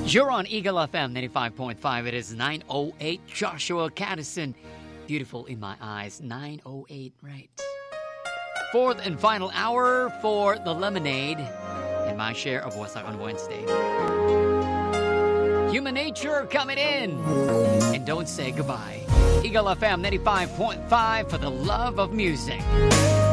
You're on Eagle FM 95.5. It is 9:08. Joshua Caddison. Beautiful in my eyes. 9:08, right. Fourth and final hour for the lemonade and my share of What's Up on Wednesday. Human Nature coming in. And don't say goodbye. Eagle FM 95.5 for the love of music.